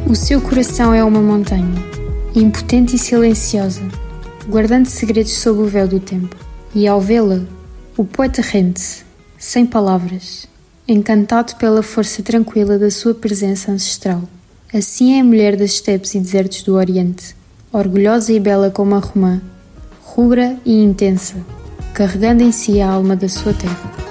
O seu coração é uma montanha, impotente e silenciosa, guardando segredos sob o véu do tempo. E ao vê-la, o poeta rende-se, sem palavras, encantado pela força tranquila da sua presença ancestral. Assim é a mulher das estepes e desertos do Oriente, orgulhosa e bela como a romã, rubra e intensa, carregando em si a alma da sua terra.